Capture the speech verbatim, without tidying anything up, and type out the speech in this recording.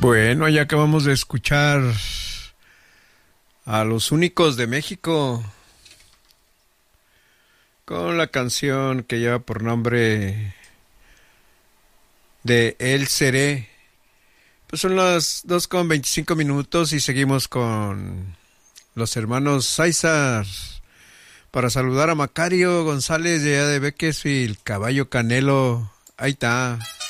Bueno, ya acabamos de escuchar a Los Únicos de México con la canción que lleva por nombre de El Seré. Pues son las dos con veinticinco minutos y seguimos con los hermanos Sáizar para saludar a Macario González de allá de Bakersfield, Caballo Canelo. Ahí está.